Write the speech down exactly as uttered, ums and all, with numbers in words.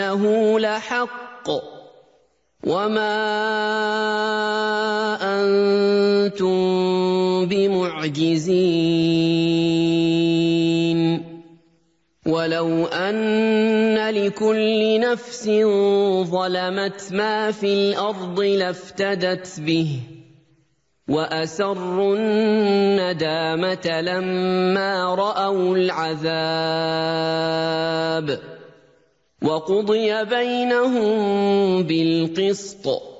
إنه لحق وما أنتم بمعجزين ولو أن لكل نفس ظلمت ما في الأرض لافتدت به وأسروا الندامة لما رأوا العذاب وقضي بينهم بالقسط